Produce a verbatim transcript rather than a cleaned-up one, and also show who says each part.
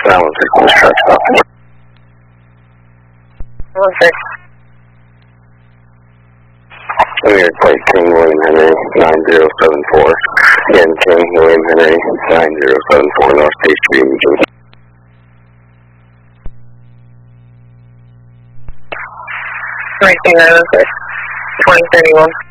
Speaker 1: Silent six, this truck stop.
Speaker 2: One six.
Speaker 1: We're plate King William Henry, nine zero seven four. Again, King William Henry, nine zero seven four, North State Street, Eugene.
Speaker 2: nineteen oh six, twenty thirty-one.